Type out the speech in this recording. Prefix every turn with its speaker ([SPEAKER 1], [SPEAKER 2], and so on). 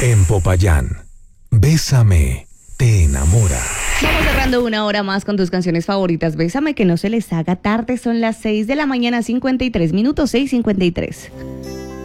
[SPEAKER 1] En Popayán, Bésame, te enamora.
[SPEAKER 2] Vamos cerrando una hora más con tus canciones favoritas. Bésame, que no se les haga tarde. Son las 6 de la mañana, 53 minutos, 6:53.